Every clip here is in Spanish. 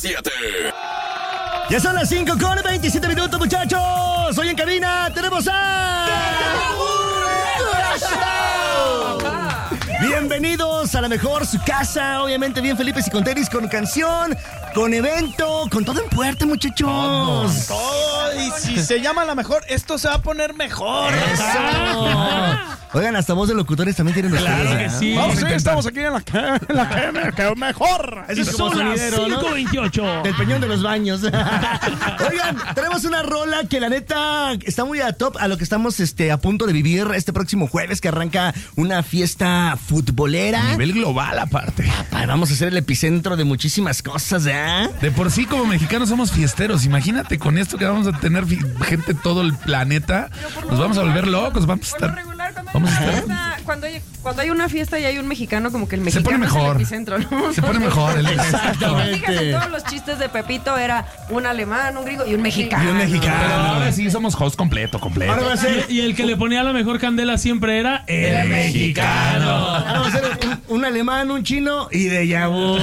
97. Ya son las 5:27, muchachos. Hoy en cabina tenemos a... Bienvenidos a la mejor, su casa, obviamente bien felices y con tenis, con canción, con evento, con todo en puerta, muchachos. Y si se llama la mejor, esto se va a poner mejor. Eso. Oigan, hasta voz de locutores también tienen ustedes. Claro que sí. Vamos, sí, estamos aquí en la que mejor. Eso es como Son las sonidero, ¿no? 5:28. Del Peñón de los Baños. Oigan, tenemos una rola que la neta está muy a top a lo que estamos a punto de vivir este próximo jueves, que arranca una fiesta futbolera. A nivel global, aparte. Vamos a ser el epicentro de muchísimas cosas, ¿eh? De por sí, como mexicanos, somos fiesteros. Imagínate con esto que vamos a tener gente todo el planeta. Nos vamos a volver locos. Vamos a estar. Cuando hay una fiesta y hay un mexicano, como que el mexicano pone mejor. es el epicentro, ¿no? Se pone mejor. Fíjate, todos los chistes de Pepito era un alemán, un gringo y un mexicano. Y un mexicano. Pero ahora sí somos host completo. Ahora va a ser, Y el que le ponía la mejor candela siempre era el mexicano. ahora va a ser un alemán, un chino y de Yabú.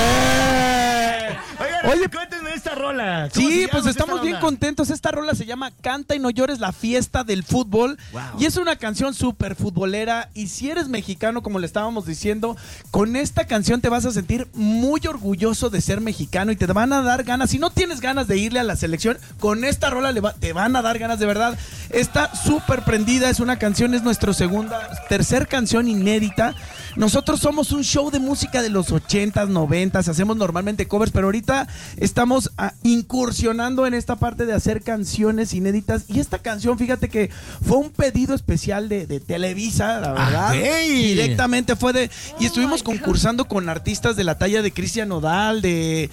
Oye, cuéntenme esta rola. ¿Cómo se Sí, llama pues esta estamos bien rola? contentos. Esta rola se llama Canta y no llores, la fiesta del fútbol. Wow. Y es una canción súper futbolera. Y si eres mexicano, como le estábamos diciendo, con esta canción te vas a sentir muy orgulloso de ser mexicano y te van a dar ganas. Si no tienes ganas de irle a la selección, con esta rola te van a dar ganas de verdad. Está súper prendida, es una canción, es nuestra tercer canción inédita. Nosotros somos un show de música de los 80s, 90s, hacemos normalmente covers, pero ahorita estamos incursionando en esta parte de hacer canciones inéditas. Y esta canción, fíjate que fue un pedido especial de Televisa, la verdad. ¡Ey! Directamente y estuvimos concursando con artistas de la talla de Cristian Nodal, de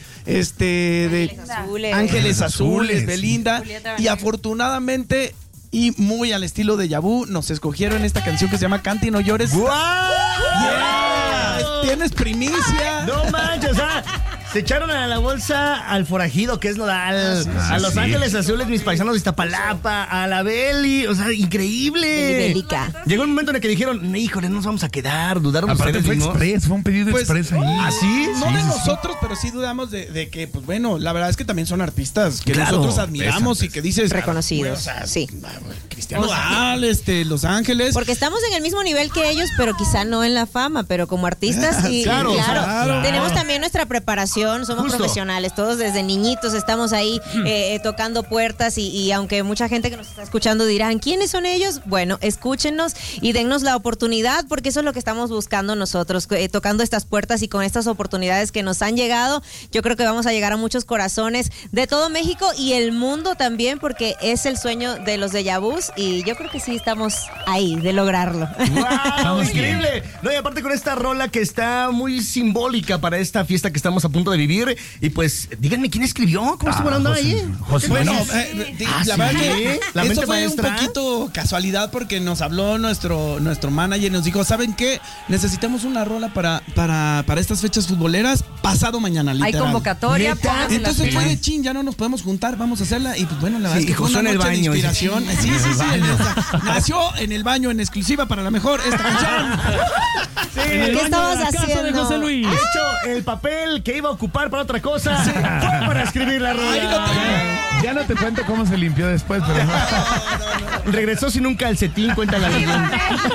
Ángeles Azules, Belinda, Julieta y Venegas. afortunadamente y muy al estilo de Yabú nos escogieron esta canción que se llama Canta y no llores. ¡Guau! Yeah, tienes primicia. No manches, se echaron a la bolsa al forajido, que es Nodal, a Los Ángeles Azules, mis paisanos de Iztapalapa, a la Beli, o sea, increíble. Bélica. Llegó un momento en el que dijeron, híjole, no nos vamos a quedar, dudaron Aparte ustedes, fue ¿no? express, fue un pedido Pues, express ahí. ¿Ah, sí? No Sí, de sí, sí. nosotros, pero sí dudamos de que, pues bueno, la verdad es que también son artistas que Claro, nosotros admiramos y que dices Reconocidos, bueno, o sea, sí. Cristian Nodal, Los Ángeles. Porque estamos en el mismo nivel que ellos, pero quizá no en la fama, pero como artistas y Claro, claro. tenemos también nuestra preparación, somos Justo. profesionales, todos desde niñitos estamos ahí tocando puertas y aunque mucha gente que nos está escuchando dirán, ¿quiénes son ellos? Bueno, escúchenos y dennos la oportunidad porque eso es lo que estamos buscando nosotros, tocando estas puertas y con estas oportunidades que nos han llegado, yo creo que vamos a llegar a muchos corazones de todo México y el mundo también porque es el sueño de los déjà vus y yo creo que sí estamos ahí de lograrlo. ¡Wow! ¡Increíble! No, y aparte con esta rola que está muy simbólica para esta fiesta que estamos a punto de vivir. Y pues, díganme quién escribió, ¿cómo estuvo andando ahí? José Bueno, Luis. la ¿sí? verdad que La mente eso fue maestra. un poquito casualidad porque nos habló nuestro manager y nos dijo, ¿saben qué? Necesitamos una rola para estas fechas futboleras pasado mañana, Hay literal. convocatoria, ¿Neta? pónganse las Entonces fue pilas. de chin, ya no nos podemos juntar, vamos a hacerla. Y pues bueno, la verdad Sí, es que fue Josué una en el noche de baño, inspiración. Sí, o sea, nació en el baño en exclusiva para la mejor esta canción. En el ¿Qué baño estabas de la casa de haciendo? José Luis. De hecho, el papel que iba a ocupar para otra cosa fue para escribir la rola. Ya no te cuento cómo se limpió después, pero Regresó sin un calcetín, cuenta la leyenda.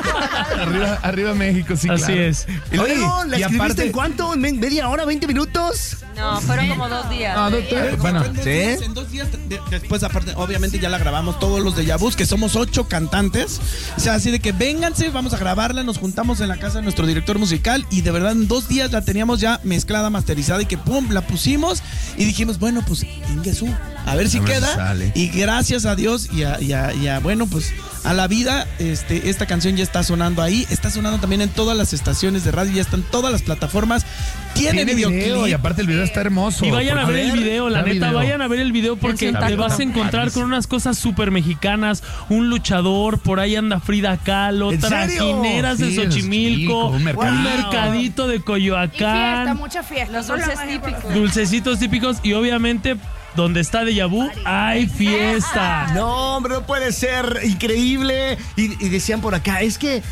arriba México, sí, Así claro. es. Y luego, ¿la y escribiste aparte- en cuánto? ¿Media hora, 20 minutos? No, fueron como 2 días. Ah, bueno, En 2 días, después aparte, obviamente ya la grabamos todos los de Yabús, que somos 8 cantantes. O sea, así de que vénganse, vamos a grabarla, nos juntamos en la casa de nuestro director musical y de verdad en 2 días la teníamos ya mezclada, masterizada y que pum, la pusimos y dijimos, bueno, pues Ingesu, a ver si A ver si queda. sale. Y gracias a Dios y a bueno, pues a la vida, esta canción ya está sonando ahí, está sonando también en todas las estaciones de radio, ya están todas las plataformas. Tiene videoclip. y aparte el video está hermoso. Y vayan a ver el video, la neta, vayan a ver el video porque Está te vas a encontrar con unas cosas súper mexicanas, un luchador, por ahí anda Frida Kahlo, ¿En serio? trajineras Sí, de de Xochimilco, Xochimilco, un un mercadito de Y fiesta, Coyoacán, mucha fiesta. Los dulces típicos. dulcecitos típicos y obviamente donde está Déjà Vu hay fiesta. No, hombre, no puede ser increíble. Y decían por acá, es que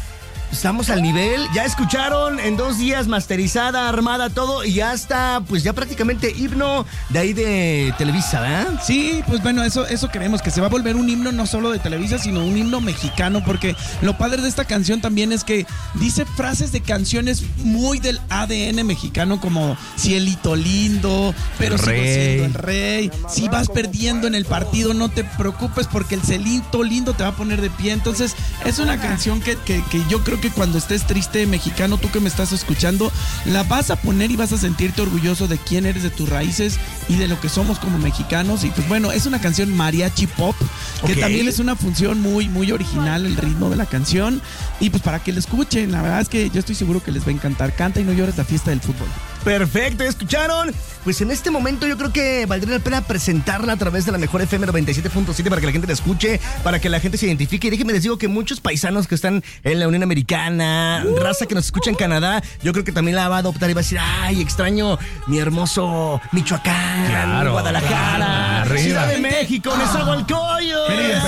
Estamos al nivel, ya escucharon en 2 días masterizada, armada, todo, y ya está, pues ya prácticamente himno de ahí de Televisa, ¿verdad? Sí, pues bueno, eso queremos, que se va a volver un himno no solo de Televisa, sino un himno mexicano, porque lo padre de esta canción también es que dice frases de canciones muy del ADN mexicano, como cielito lindo, pero sigo siendo el rey, si vas perdiendo en el partido no te preocupes porque el cielito lindo te va a poner de pie. Entonces es una canción que yo creo que cuando estés triste, mexicano, tú que me estás escuchando, la vas a poner y vas a sentirte orgulloso de quién eres, de tus raíces y de lo que somos como mexicanos. Y pues bueno, es una canción mariachi pop, que también es una función muy, muy original, el ritmo de la canción. Y pues para que la escuchen, la verdad es que yo estoy seguro que les va a encantar. Canta y no llores, la fiesta del fútbol. Perfecto, ¿escucharon? Pues en este momento yo creo que valdría la pena presentarla a través de la mejor FM 97.7 para que la gente la escuche, para que la gente se identifique. Y déjenme les digo que muchos paisanos que están en la Unión Americana, raza que nos escucha en Canadá, yo creo que también la va a adoptar y va a decir, ay, extraño mi hermoso Michoacán, claro, Guadalajara, arriba. Ciudad de México, Nezahualcóyotl.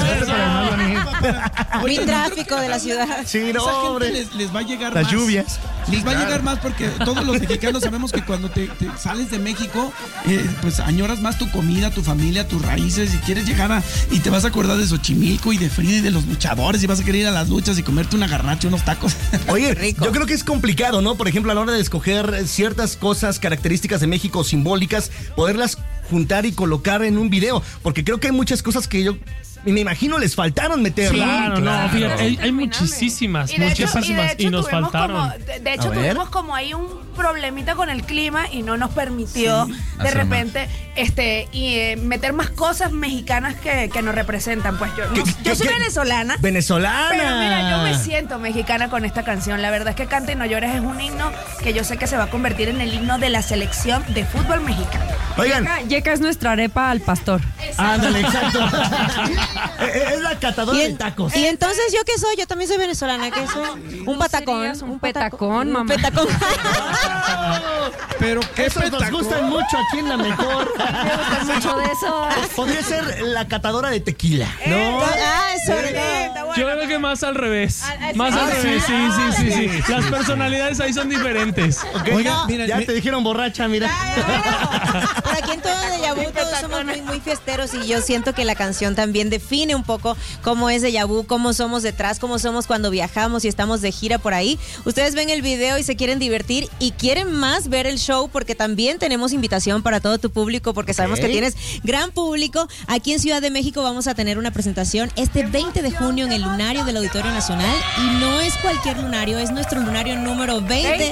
Mi tráfico de la ciudad. Sí, no, Esa gente hombre. les va a llegar Las más. lluvias. Les va a llegar más porque todos los mexicanos sabemos que cuando te sales de México, pues añoras más tu comida, tu familia, tus raíces, y quieres llegar y te vas a acordar de Xochimilco y de Frida y de los luchadores, y vas a querer ir a las luchas y comerte una garnacha, unos tacos. Oye, yo creo que es complicado, ¿no? Por ejemplo, a la hora de escoger ciertas cosas, características de México, simbólicas, poderlas juntar y colocar en un video, porque creo que hay muchas cosas que yo me imagino les faltaron meter. Claro, no, fíjate, hay muchísimas, Y de hecho y nos tuvimos faltaron. de hecho, tuvimos como ahí un problemita con el clima y no nos permitió de repente meter más cosas mexicanas que nos representan. Pues yo soy venezolana. Venezolana. Pero mira, yo me siento mexicana con esta canción. La verdad es que Canta y no llores es un himno que yo sé que se va a convertir en el himno de la selección de fútbol mexicano. Oigan, Yeca es nuestra arepa al pastor. ándale, exacto. Es la catadora de tacos. Y entonces, ¿yo qué soy? Yo también soy venezolana, ¿qué soy? Un patacón. Un petacón, mamá. Un petacón. Pero qué Esos nos petacón. gustan mucho aquí en la mejor. Me gusta mucho de eso. Podría ser la catadora de tequila, ¿no? Ah, eso, ¿verdad? Yo creo que más al revés. Más al Ah, revés, ¿sí? sí. Las personalidades ahí son diferentes. Ok, Oiga, mira, ya te dijeron borracha, mira. Por aquí en todo Deja Vu todos somos muy, muy fiesteros, y yo siento que la canción también define un poco cómo es Deja Vu, cómo somos detrás, cómo somos cuando viajamos y estamos de gira por ahí. Ustedes ven el video y se quieren divertir y quieren más ver el show, porque también tenemos invitación para todo tu público, porque sabemos que tienes gran público. Aquí en Ciudad de México vamos a tener una presentación este 20 de junio en el Lunario del Auditorio Nacional, y no es cualquier lunario, es nuestro lunario número 20.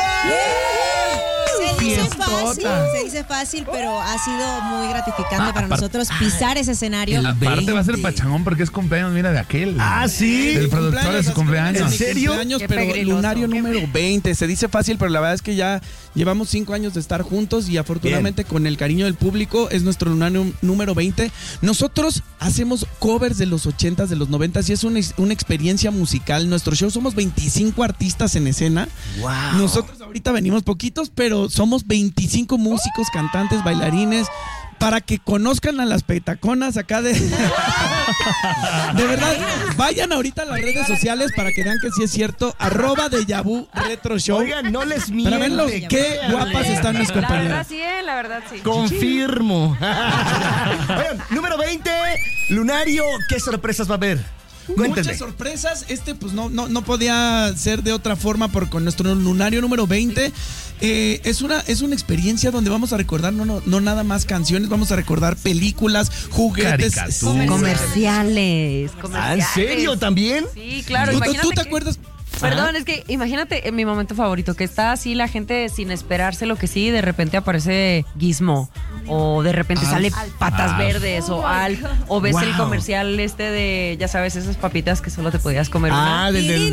Se dice fácil, pero ha sido muy gratificante para nosotros pisar ese escenario. Aparte va a ser pachangón porque es cumpleaños, mira, de aquel. Ah, sí. Del productor de su cumpleaños. ¿En serio? Cumpleaños, Qué pero pegriloso. lunario número 20. Se dice fácil, pero la verdad es que ya llevamos 5 años de estar juntos, y afortunadamente con el cariño del público es nuestro lunario número 20. Nosotros hacemos covers de los 80s, de los 90s, y es una experiencia musical. Nuestro show somos 25 artistas en escena. Wow. Nosotros ahorita venimos poquitos, pero somos 25 músicos, cantantes, bailarines, para que conozcan a las petaconas acá de... De verdad, vayan ahorita a las redes sociales para que vean que sí es cierto. @Deja Vu Retro Show. Oigan, no les miento. Para ver qué guapas están mis La verdad compañeras. sí, la verdad sí. Confirmo. Oigan, número 20, Lunario, ¿qué sorpresas va a haber? Cuéntenme. Muchas sorpresas. Pues no podía ser de otra forma, porque con nuestro lunario número 20 es una experiencia donde vamos a recordar no nada más canciones, vamos a recordar películas, juguetes, Caricaturas. Comerciales. ¿Ah, en serio también? Sí, claro. ¿Tú te acuerdas? Perdón, es que imagínate en mi momento favorito, que está así la gente sin esperarse lo que sí, de repente aparece Gizmo, o de repente sale Patas Verdes, o ves el comercial de, ya sabes, esas papitas que solo te podías comer una. Ah, del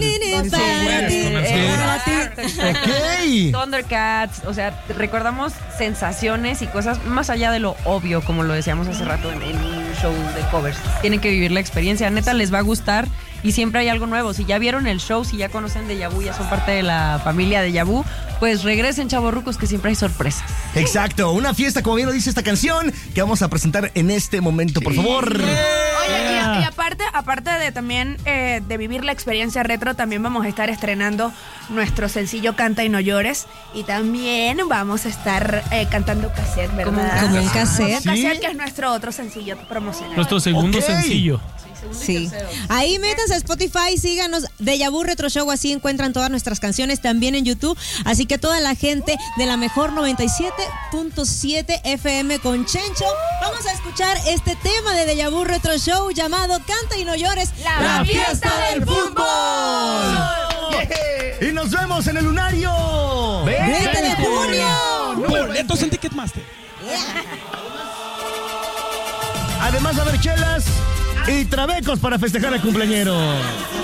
Ok. Thundercats, o sea, recordamos sensaciones y cosas más allá de lo obvio, como lo decíamos hace rato en un show de covers. Tienen que vivir la experiencia, neta les va a gustar. y siempre hay algo nuevo. Si ya vieron el show, si ya conocen Deja Vu, ya son parte de la familia Deja Vu, pues regresen, chavorrucos, que siempre hay sorpresas. Exacto, una fiesta, como bien lo dice esta canción, que vamos a presentar en este momento, por favor. Oye, y aparte de también de vivir la experiencia retro, también vamos a estar estrenando nuestro sencillo Canta y no llores, y también vamos a estar cantando cassette, ¿verdad? Como un cassette. Como cassette, que es nuestro otro sencillo promocional. Nuestro segundo sencillo. Sí. Ahí métanse a Spotify, síganos, Deja Vu Retro Show, así encuentran todas nuestras canciones, también en YouTube. Así que toda la gente de la mejor 97.7 FM con Chencho, vamos a escuchar este tema de Deja Vu Retro Show llamado Canta y no llores, la fiesta del fútbol. Y nos vemos en el Lunario 20 de junio. Boletos en Ticketmaster. Además va a haber chelas y trabecos para festejar al cumpleañero.